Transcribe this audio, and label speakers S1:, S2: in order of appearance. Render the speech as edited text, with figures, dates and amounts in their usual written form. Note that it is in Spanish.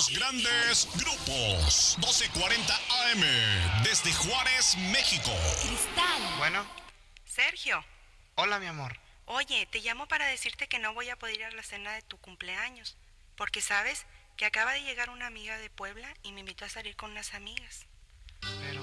S1: los grandes grupos. 1240 AM, desde Juárez, México.
S2: Cristal.
S3: Bueno,
S4: Sergio,
S3: hola mi amor.
S4: oye, te llamo para decirte que no voy a poder ir a la cena de tu cumpleaños, porque sabes que acaba de llegar una amiga de Puebla y me invitó a salir con unas amigas.